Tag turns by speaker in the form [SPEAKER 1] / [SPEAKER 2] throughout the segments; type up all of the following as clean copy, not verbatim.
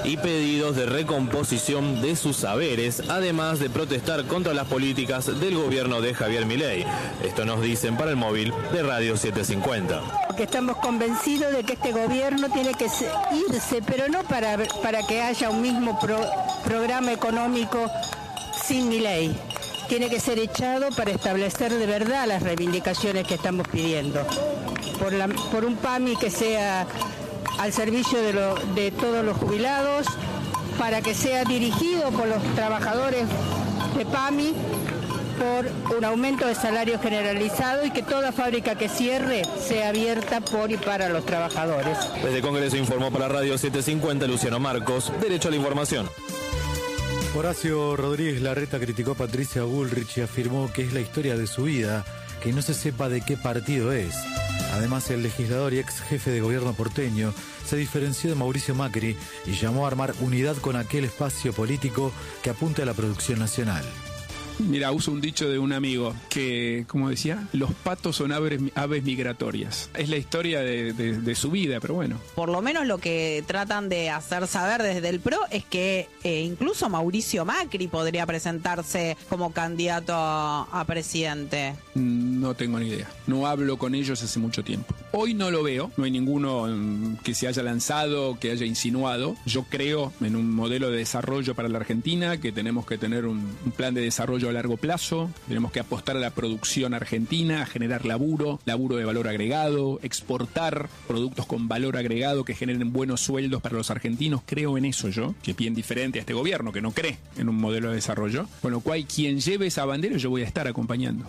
[SPEAKER 1] y pedidos de recomposición de sus saberes, además de protestar contra las políticas del gobierno de Javier Milei. Esto nos dicen para el móvil de Radio 750.
[SPEAKER 2] Porque estamos convencidos de que este gobierno tiene que irse, pero no para que haya un mismo programa económico sin Milei. Tiene que ser echado para establecer de verdad las reivindicaciones que estamos pidiendo. Por un PAMI que sea al servicio de todos los jubilados, para que sea dirigido por los trabajadores de PAMI, por un aumento de salario generalizado y que toda fábrica que cierre sea abierta por y para los trabajadores.
[SPEAKER 1] Desde Congreso informó para Radio 750 Luciano Marcos, Derecho a la Información.
[SPEAKER 3] Horacio Rodríguez Larreta criticó a Patricia Bullrich y afirmó que es la historia de su vida, que no se sepa de qué partido es. Además, el legislador y ex jefe de gobierno porteño se diferenció de Mauricio Macri y llamó a armar unidad con aquel espacio político que apunte a la producción nacional.
[SPEAKER 4] Mira, uso un dicho de un amigo que, como decía, los patos son aves migratorias. Es la historia de su vida, pero bueno.
[SPEAKER 5] Por lo menos lo que tratan de hacer saber desde el PRO es que incluso Mauricio Macri podría presentarse como candidato a presidente.
[SPEAKER 4] No tengo ni idea. No hablo con ellos hace mucho tiempo. Hoy no lo veo. No hay ninguno que se haya lanzado, que haya insinuado. Yo creo en un modelo de desarrollo para la Argentina, que tenemos que tener un plan de desarrollo a largo plazo. Tenemos que apostar a la producción argentina, a generar laburo de valor agregado, exportar productos con valor agregado que generen buenos sueldos para los argentinos. Creo en eso yo, que es bien diferente a este gobierno que no cree en un modelo de desarrollo. Con lo cual, quien lleve esa bandera yo voy a estar acompañando.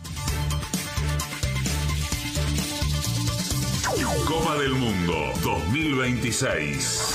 [SPEAKER 6] Copa del Mundo 2026.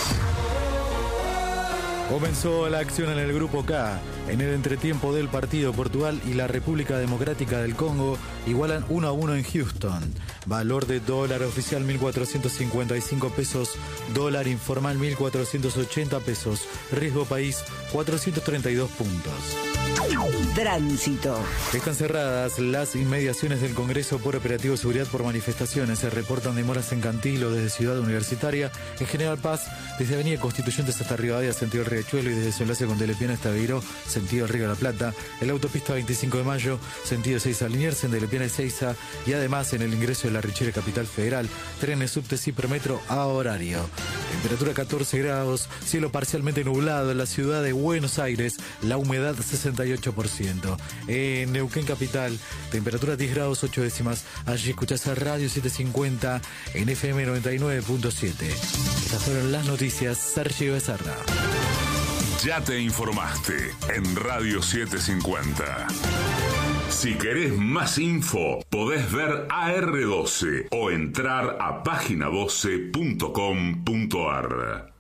[SPEAKER 3] Comenzó la acción en el Grupo K. En el entretiempo del partido, Portugal y la República Democrática del Congo igualan 1-1 en Houston. Valor de dólar oficial 1.455 pesos, dólar informal 1.480 pesos, riesgo país 432 puntos.
[SPEAKER 7] Tránsito.
[SPEAKER 3] Están cerradas las inmediaciones del Congreso por operativo de seguridad por manifestaciones. Se reportan demoras en Cantilo desde Ciudad Universitaria, en General Paz, desde Avenida Constituyentes hasta Rivadavia, sentido el Riachuelo, y desde su enlace con Telepiana hasta Beiró, sentido el Río de la Plata, en la autopista 25 de Mayo, sentido Seiza Liniers, en Telepiana y Seiza, y además en el ingreso de la Richera Capital Federal, trenes subtes y Prometro a horario. Temperatura 14 grados, cielo parcialmente nublado en la ciudad de Buenos Aires, la humedad 68%. En Neuquén Capital, temperatura 10 grados 8 décimas. Allí escuchás a Radio 750 en FM 99.7. Estas fueron las noticias. Sergio Becerra.
[SPEAKER 6] Ya te informaste en Radio 750. Si querés más info, podés ver AR12 o entrar a página12.com.ar.